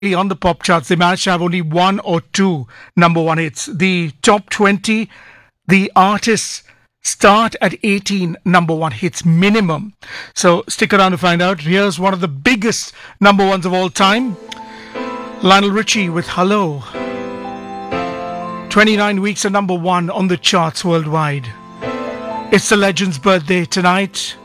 on the pop charts, they managed to have only one or two number one hits. The top 20, the artists start at 18 number one hits minimum. So stick around to find out. Here's one of the biggest number ones of all time, Lionel Richie with Hello. 29 weeks at number one on the charts worldwide. It's the legend's birthday tonight.